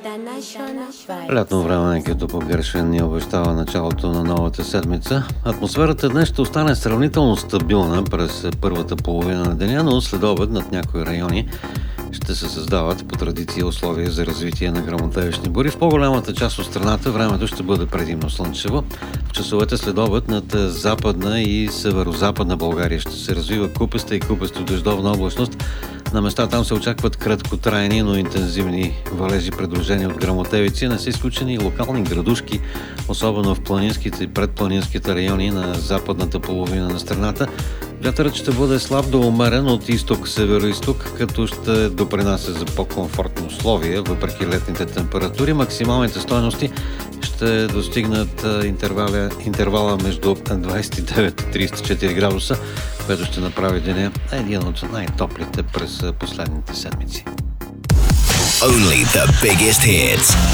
Лятно време, като по Гершвин ни обещава началото на новата седмица. Атмосферата днес ще остане сравнително стабилна през първата половина на деня, но след обед над някои райони ще се създават по традиция условия за развитие на гръмотевични бури. В по-голямата част от страната времето ще бъде предимно слънчево. В часовете след обед над западна и северо-западна България ще се развива купеста и купесто-дъждовна облачност. На места там се очакват краткотрайни, но интензивни валежи, предложения от гръмотевици. Не са изключени и локални градушки, особено в планинските и предпланинските райони на западната половина на страната. Вятърът ще бъде слаб до умерен от изток-северо-изток, като ще допринася за по-комфортни условия, въпреки летните температури. Максималните стойности ще достигнат интервала между 29 и 34 градуса, което ще направи деня един от най-топлите през последните седмици. Only the biggest hits.